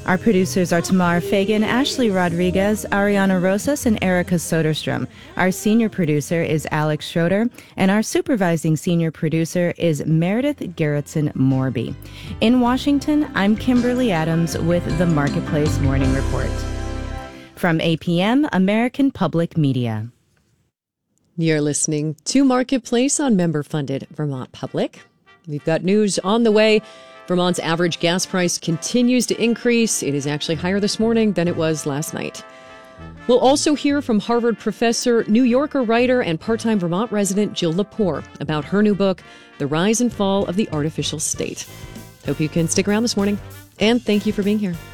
Our producers are Tamar Fagan, Ashley Rodriguez, Ariana Rosas, and Erica Soderstrom. Our senior producer is Alex Schroeder, and our supervising senior producer is Meredith Gerritsen Morby. In Washington, I'm Kimberly Adams with the Marketplace Morning Report. From APM, American Public Media. You're listening to Marketplace on member-funded Vermont Public. We've got news on the way. Vermont's average gas price continues to increase. It is actually higher this morning than it was last night. We'll also hear from Harvard professor, New Yorker writer, and part-time Vermont resident Jill Lepore about her new book, The Rise and Fall of the Artificial State. Hope you can stick around this morning, and thank you for being here.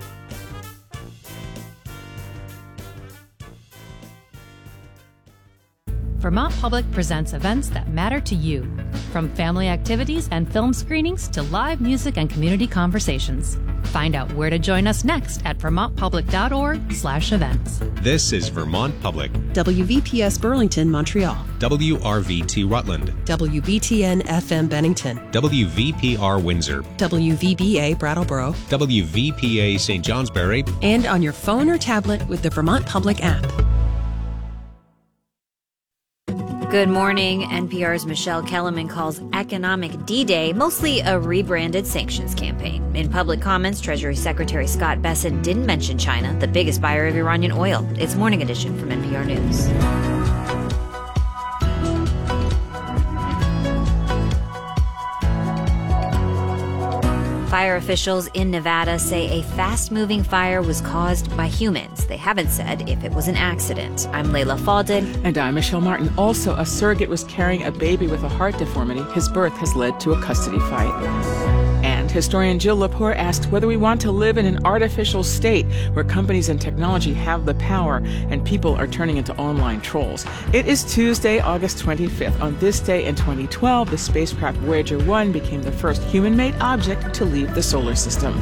Vermont Public presents events that matter to you. From family activities and film screenings to live music and community conversations. Find out where to join us next at vermontpublic.org/events. This is Vermont Public. WVPS Burlington, Montreal. WRVT Rutland. WBTN FM Bennington. WVPR Windsor. WVBA Brattleboro. WVPA St. Johnsbury. And on your phone or tablet with the Vermont Public app. Good morning. NPR's Michelle Kellerman calls Economic D-Day mostly a rebranded sanctions campaign. In public comments, Treasury Secretary Scott Bessent didn't mention China, the biggest buyer of Iranian oil. It's Morning Edition from NPR News. Fire officials in Nevada say a fast-moving fire was caused by humans. They haven't said if it was an accident. I'm Layla Faldin. And I'm Michelle Martin. Also, a surrogate was carrying a baby with a heart deformity. His birth has led to a custody fight. And historian Jill Lepore asked whether we want to live in an artificial state where companies and technology have the power and people are turning into online trolls. It is Tuesday, August 25th. On this day in 2012, the spacecraft Voyager 1 became the first human-made object to leave the solar system.